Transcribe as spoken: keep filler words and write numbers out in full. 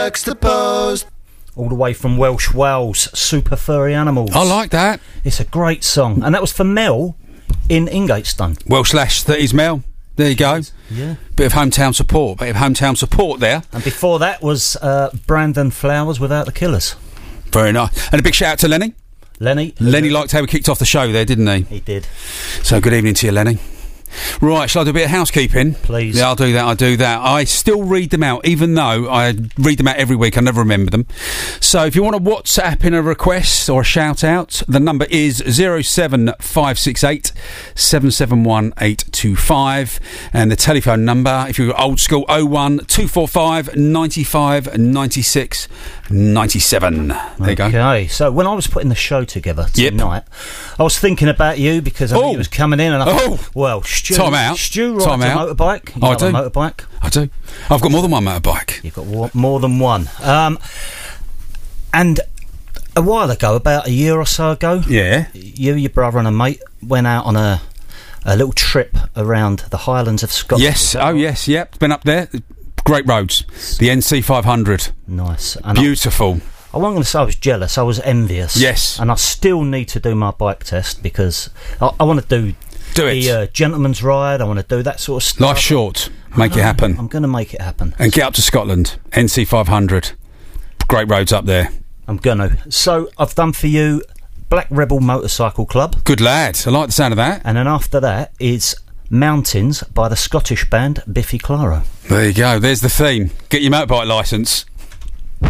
Juxtaposed. All the way from Welsh Wales, Super Furry Animals. I like that. It's a great song. And that was for Mel in Ingatestone. Welsh Lash, that is Mel. There you go. Yeah. Bit of hometown support. Bit of hometown support there. And before that was uh, Brandon Flowers Without the Killers. Very nice. And a big shout out to Lenny. Lenny. Lenny liked how we kicked off the show there, didn't he? He did. So good evening to you, Lenny. Right, shall I do a bit of housekeeping? Please. Yeah, I'll do that, I'll do that. I still read them out, even though I read them out every week. I never remember them. So if you want to WhatsApp in a request or a shout out, the number is zero seven five six eight seven seven one eight two five. And the telephone number, if you're old school, oh one two four five nine five nine six nine seven. There you go. Okay, so when I was putting the show together Yep. tonight, I was thinking about you because I knew Oh. you was coming in, and I thought, Oh. well, Stu, Time out. Stu rides Time a out. motorbike. You Oh, I have do. a motorbike. I do. I've got more than one motorbike. You've got wa- more than one. Um, and a while ago, about a year or so ago, Yeah. you, your brother and a mate went out on a a little trip around the Highlands of Scotland. Yes. Oh, yes. Yep. Been up there. Great roads. The N C five hundred. Nice. And Beautiful. I, I wasn't going to say I was jealous. I was envious. Yes. And I still need to do my bike test because I, I want to do Do it. the uh, gentleman's ride. I want to do that sort of stuff. Life's short. Make it happen. I'm going to make it happen. And get up to Scotland. N C five hundred. Great roads up there. I'm going to. So I've done for you Black Rebel Motorcycle Club. Good lad. I like the sound of that. And then after that is Mountains by the Scottish band Biffy Clyro. There you go. There's the theme. Get your motorbike licence.